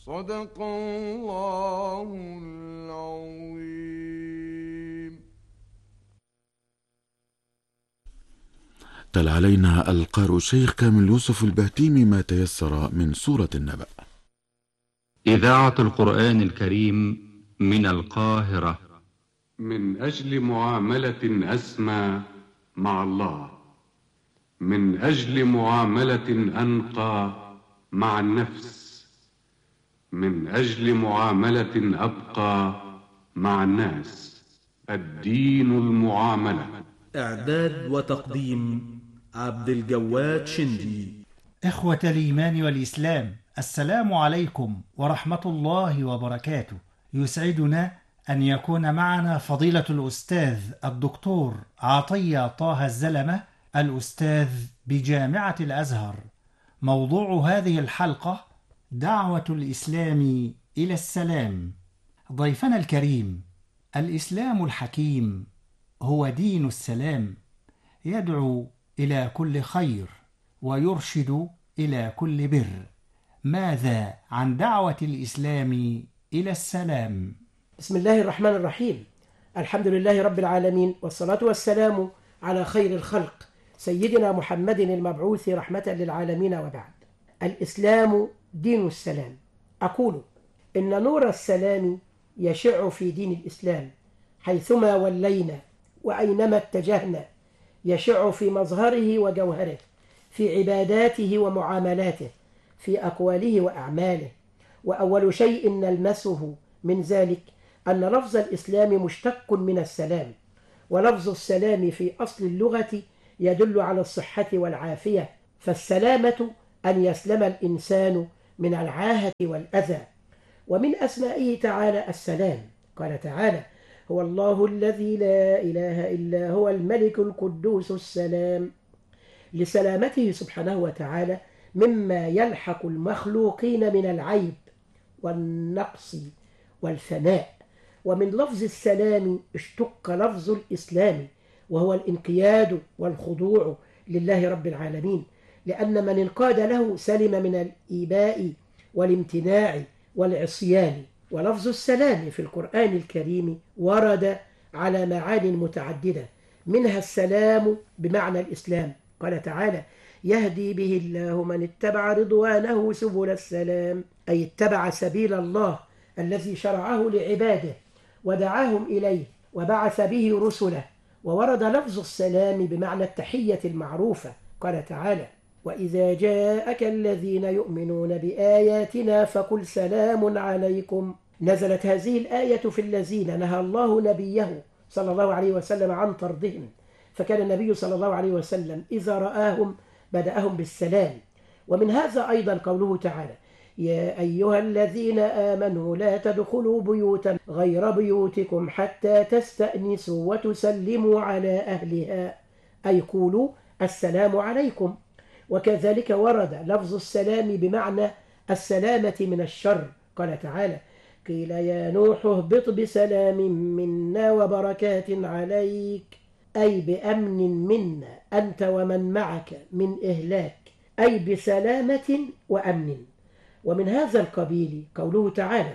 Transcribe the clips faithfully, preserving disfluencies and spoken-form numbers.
صدق الله العظيم. تلا علينا القارئ الشيخ كامل يوسف البهتيمي ما تيسر من سورة النبأ. إذاعة القرآن الكريم من القاهرة. من أجل معاملة أسمى مع الله، من أجل معاملة أنقى مع النفس، من أجل معاملة أبقى مع الناس. الدين المعاملة. إعداد وتقديم عبد الجواد شندي. إخوة الإيمان والإسلام، السلام عليكم ورحمة الله وبركاته. يسعدنا أن يكون معنا فضيلة الأستاذ الدكتور عطية طه الزلمة، الأستاذ بجامعة الأزهر. موضوع هذه الحلقة دعوة الإسلام إلى السلام. ضيفنا الكريم، الإسلام الحكيم هو دين السلام، يدعو إلى كل خير ويرشد إلى كل بر. ماذا عن دعوة الإسلام إلى السلام؟ بسم الله الرحمن الرحيم. الحمد لله رب العالمين، والصلاة والسلام على خير الخلق سيدنا محمد المبعوث رحمة للعالمين، وبعد. الإسلام دين السلام. أقول إن نور السلام يشع في دين الإسلام، حيثما ولينا وأينما اتجهنا يشع في مظهره وجوهره، في عباداته ومعاملاته، في أقواله وأعماله. وأول شيء نلمسه من ذلك أن لفظ الإسلام مشتق من السلام، ولفظ السلام في أصل اللغة يدل على الصحة والعافية، فالسلامة أن يسلم الإنسان من العاهة والأذى. ومن أسمائه تعالى السلام، قال تعالى: هو الله الذي لا إله إلا هو الملك القدوس السلام، لسلامته سبحانه وتعالى مما يلحق المخلوقين من العيب والنقص والفناء. ومن لفظ السلام اشتق لفظ الإسلام، وهو الانقياد والخضوع لله رب العالمين، لأن من انقاد له سلم من الإيباء والامتناع والعصيان. ولفظ السلام في القرآن الكريم ورد على معان متعددة، منها السلام بمعنى الإسلام، قال تعالى: يهدي به الله من اتبع رضوانه سبل السلام، أي اتبع سبيل الله الذي شرعه لعباده ودعاهم إليه وبعث به رسله. وورد لفظ السلام بمعنى التحية المعروفة، قال تعالى: وإذا جاءك الذين يؤمنون بآياتنا فقل سلام عليكم. نزلت هذه الآية في الذين نهى الله نبيه صلى الله عليه وسلم عن طردهم، فكان النبي صلى الله عليه وسلم إذا رآهم بدأهم بالسلام. ومن هذا أيضا قوله تعالى: يا أيها الذين آمنوا لا تدخلوا بيوتا غير بيوتكم حتى تستأنسوا وتسلموا على أهلها، أي قولوا السلام عليكم. وكذلك ورد لفظ السلام بمعنى السلامة من الشر، قال تعالى: قيل يا نوح اهبط بسلام منا وبركات عليك، أي بأمن منا أنت ومن معك من إهلاك، أي بسلامة وأمن. ومن هذا القبيل قوله تعالى: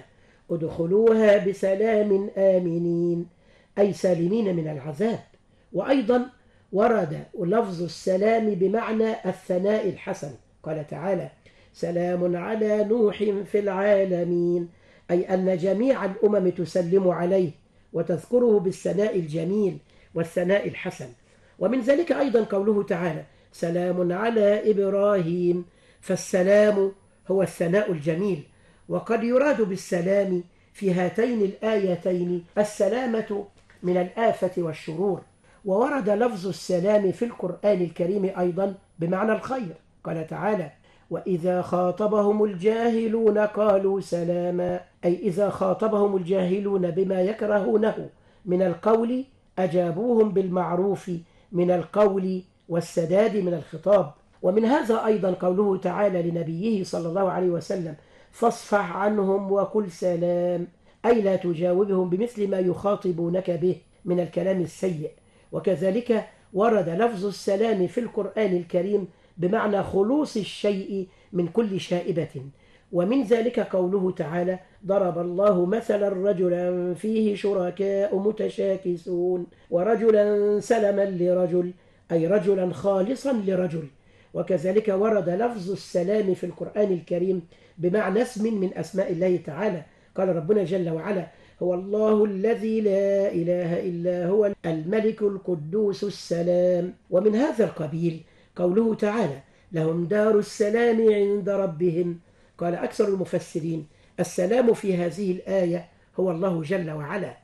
ادخلوها بسلام آمنين، أي سالمين من العذاب. وأيضا ورد لفظ السلام بمعنى الثناء الحسن، قال تعالى: سلام على نوح في العالمين، أي أن جميع الأمم تسلم عليه وتذكره بالثناء الجميل والثناء الحسن. ومن ذلك أيضا قوله تعالى: سلام على إبراهيم، فالسلام هو الثناء الجميل. وقد يراد بالسلام في هاتين الآيتين السلامة من الآفة والشرور. وورد لفظ السلام في القرآن الكريم أيضا بمعنى الخير، قال تعالى: وإذا خاطبهم الجاهلون قالوا سلاما، أي إذا خاطبهم الجاهلون بما يكرهونه من القول أجابوهم بالمعروف من القول والسداد من الخطاب. ومن هذا أيضا قوله تعالى لنبيه صلى الله عليه وسلم: فاصفح عنهم وقل سلام، أي لا تجاوبهم بمثل ما يخاطبونك به من الكلام السيء. وكذلك ورد لفظ السلام في القرآن الكريم بمعنى خلوص الشيء من كل شائبة. ومن ذلك قوله تعالى: ضرب الله مثلا رجلا فيه شركاء متشاكسون ورجلا سلما لرجل، أي رجلا خالصا لرجل. وكذلك ورد لفظ السلام في القرآن الكريم بمعنى اسم من أسماء الله تعالى. قال ربنا جل وعلا: هو الله الذي لا إله إلا هو الملك القدوس السلام. ومن هذا القبيل قوله تعالى: لهم دار السلام عند ربهم. قال أكثر المفسرين: السلام في هذه الآية هو الله جل وعلا،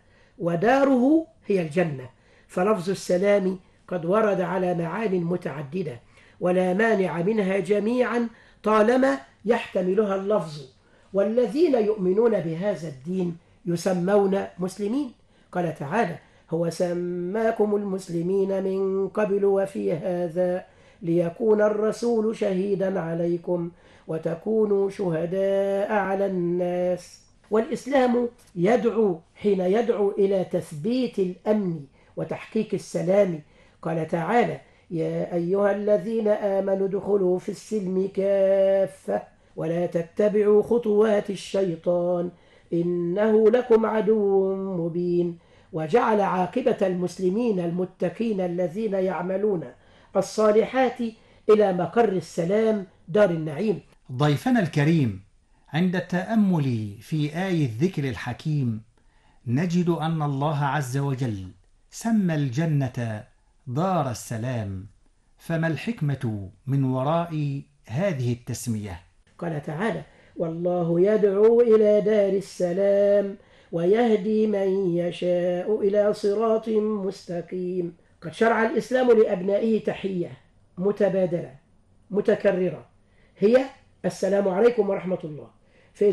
وداره هي الجنة. فلفظ السلام قد ورد على معان متعددة ولا مانع منها جميعا طالما يحتملها اللفظ. والذين يؤمنون بهذا الدين يسمون مسلمين. قال تعالى: هو سماكم المسلمين من قبل وفي هذا ليكون الرسول شهيدا عليكم وتكونوا شهداء على الناس. والإسلام يدعو حين يدعو إلى تثبيت الأمن وتحقيق السلام. قال تعالى: يا أيها الذين آمنوا ادخلوا في السلم كافة ولا تتبعوا خطوات الشيطان إنه لكم عدو مبين. وجعل عاقبة المسلمين المتقين الذين يعملون الصالحات إلى مقر السلام دار النعيم. ضيفنا الكريم، عند التأمل في آي الذكر الحكيم نجد أن الله عز وجل سمى الجنة دار السلام، فما الحكمة من وراء هذه التسمية؟ قال تعالى: والله يدعو إلى دار السلام ويهدي من يشاء إلى صراط مستقيم. قد شرع الإسلام لأبنائه تحية متبادلة متكررة، هي السلام عليكم ورحمة الله.